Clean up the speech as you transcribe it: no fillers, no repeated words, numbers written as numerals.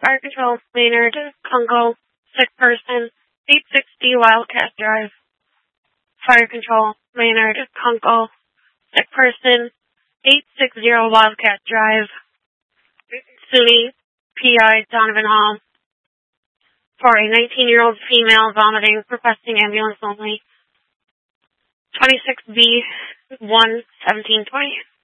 Fire Control, Maynard, Kunkel, sick person, 860 Wildcat Drive. Fire Control, Maynard, Kunkel, sick person, 860 Wildcat Drive. SUNY, PI, Donovan Hall. For a 19-year-old female vomiting, requesting ambulance only. 26B 1 1720.